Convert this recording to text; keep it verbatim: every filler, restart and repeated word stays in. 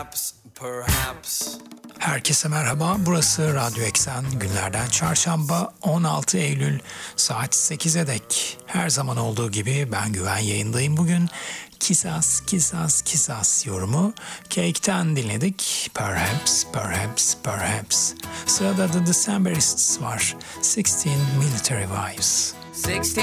Perhaps. Herkese merhaba, burası Radyo Eksen. Günlerden çarşamba on altı Eylül saat sekize dek. Her zaman olduğu gibi ben Güven yayındayım bugün. Kisas, Kisas, Kisas yorumu Cake'ten dinledik. Perhaps, Perhaps, Perhaps. Sırada The Decemberists var. sixteen Military Wives.